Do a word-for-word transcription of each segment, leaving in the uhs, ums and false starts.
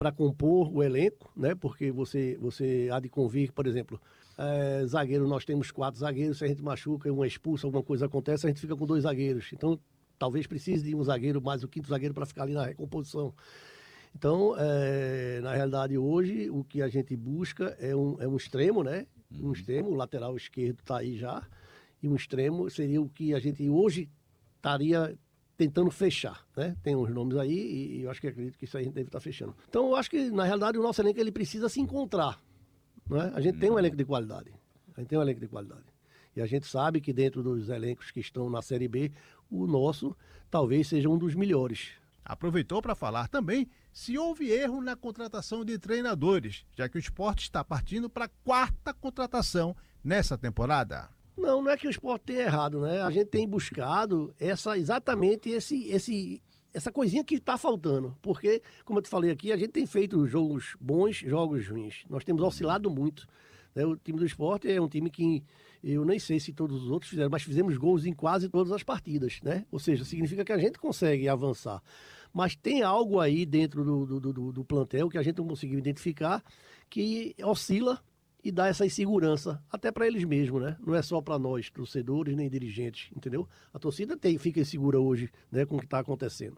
para compor o elenco, né? Porque você, você há de convir, por exemplo, é, zagueiro, nós temos quatro zagueiros, se a gente machuca, uma expulsa, alguma coisa acontece, a gente fica com dois zagueiros. Então, talvez precise de um zagueiro, mais o quinto zagueiro para ficar ali na recomposição. Então, é, na realidade, hoje, o que a gente busca é um, é um extremo, né? Um uhum. extremo, o lateral esquerdo está aí já, e um extremo seria o que a gente hoje estaria tentando fechar, né? Tem uns nomes aí e eu acho que acredito que isso aí a gente deve estar fechando. Então eu acho que, na realidade, o nosso elenco ele precisa se encontrar, né? A gente tem um elenco de qualidade, a gente tem um elenco de qualidade. E a gente sabe que dentro dos elencos que estão na Série B, o nosso talvez seja um dos melhores. Aproveitou para falar também se houve erro na contratação de treinadores, já que o Sport está partindo para a quarta contratação nessa temporada. Não, não é que o Sport tenha errado, né? A gente tem buscado essa, exatamente esse, esse, essa coisinha que está faltando. Porque, como eu te falei aqui, a gente tem feito jogos bons, jogos ruins. Nós temos oscilado muito, né? O time do Sport é um time que eu nem sei se todos os outros fizeram, mas fizemos gols em quase todas as partidas, né? Ou seja, significa que a gente consegue avançar. Mas tem algo aí dentro do, do, do, do plantel que a gente não conseguiu identificar que oscila e dá essa insegurança, até para eles mesmos, né? Não é só para nós, torcedores, nem dirigentes, entendeu? A torcida tem, fica insegura hoje, né, com o que está acontecendo.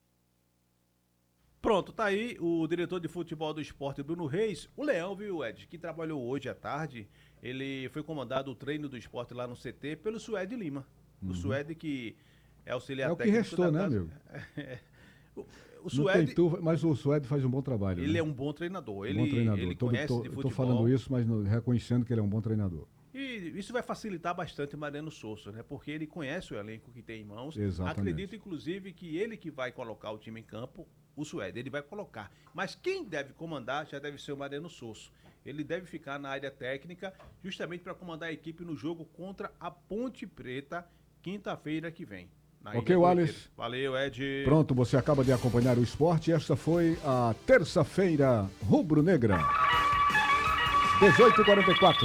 Pronto, tá aí o diretor de futebol do Sport, Bruno Reis. O Leão, viu, Ed, que trabalhou hoje à tarde, ele foi comandado o treino do Sport lá no C T pelo Suede Lima. Uhum. O Suede que é auxiliar é técnico. É o que restou, né, amigo? O, o Suede, tu, mas o Suede faz um bom trabalho. Ele né? é um bom treinador. Ele, bom treinador. ele tô, conhece tô, de futebol. Estou falando isso, mas no, reconhecendo que ele é um bom treinador. E isso vai facilitar bastante o Mariano Souza, né? Porque ele conhece o elenco que tem em mãos. Exatamente. Acredito, inclusive, que ele que vai colocar o time em campo, o Suede, ele vai colocar. Mas quem deve comandar já deve ser o Mariano Souza. Ele deve ficar na área técnica, justamente para comandar a equipe no jogo contra a Ponte Preta, quinta-feira que vem. Ok, Wallace. Valeu, Ed. Pronto, você acaba de acompanhar o esporte. Esta foi a terça-feira rubro-negra. dezoito e quarenta e quatro.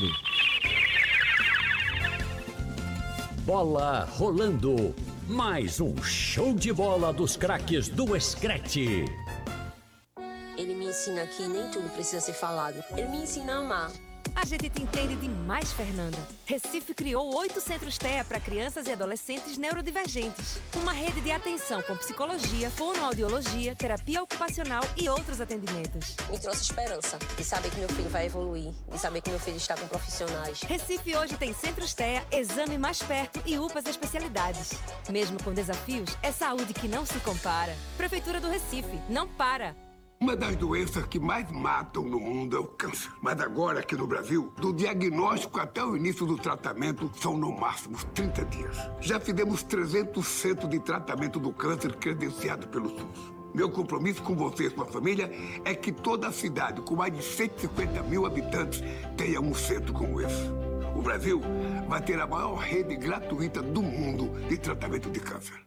Bola rolando. Mais um show de bola dos craques do Screte. Ele me ensina que nem tudo precisa ser falado. Ele me ensina a amar. A gente te entende demais, Fernanda. Recife criou oito centros T E A para crianças e adolescentes neurodivergentes. Uma rede de atenção com psicologia, fonoaudiologia, terapia ocupacional e outros atendimentos. Me trouxe esperança de saber que meu filho vai evoluir, de saber que meu filho está com profissionais. Recife hoje tem centros T E A, exame mais perto e U P A S especialidades. Mesmo com desafios, é saúde que não se compara. Prefeitura do Recife, não para. Uma das doenças que mais matam no mundo é o câncer. Mas agora, aqui no Brasil, do diagnóstico até o início do tratamento, são no máximo trinta dias. Já fizemos trezentos centros de tratamento do câncer credenciado pelo SUS. Meu compromisso com você e sua família é que toda a cidade, com mais de cento e cinquenta mil habitantes, tenha um centro como esse. O Brasil vai ter a maior rede gratuita do mundo de tratamento de câncer.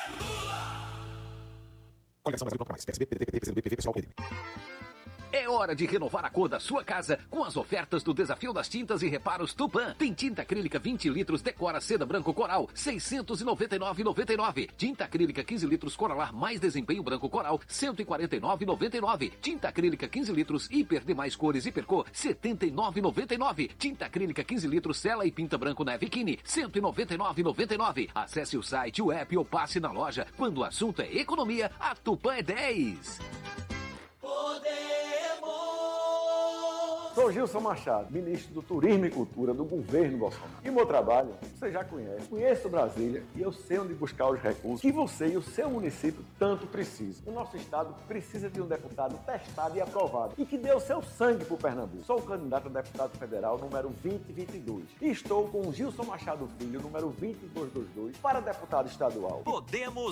Coligação Brasil Bloco Mais, P S B, P D T, P C B, P V, Pessoal, P M D. É hora de renovar a cor da sua casa com as ofertas do Desafio das Tintas e Reparos Tupã. Tem tinta acrílica vinte litros Decora Seda Branco Coral, seiscentos e noventa e nove reais e noventa e nove centavos. Tinta acrílica quinze litros Coralar mais Desempenho Branco Coral, cento e quarenta e nove reais e noventa e nove centavos. Tinta acrílica quinze litros Hiper Demais Cores Hipercor, setenta e nove reais e noventa e nove centavos. Tinta acrílica quinze litros Sela e Pinta Branco Neve Kine, cento e noventa e nove reais e noventa e nove centavos. Acesse o site, o app ou passe na loja. Quando o assunto é economia, a Tupã é dez. Sou Gilson Machado, ministro do Turismo e Cultura do governo Bolsonaro. E o meu trabalho, você já conhece. Conheço Brasília e eu sei onde buscar os recursos que você e o seu município tanto precisam. O nosso estado precisa de um deputado testado e aprovado e que dê o seu sangue por Pernambuco. Sou o candidato a deputado federal número vinte e vinte e dois e estou com o Gilson Machado Filho, número vinte e dois vinte e dois, para deputado estadual. Podemos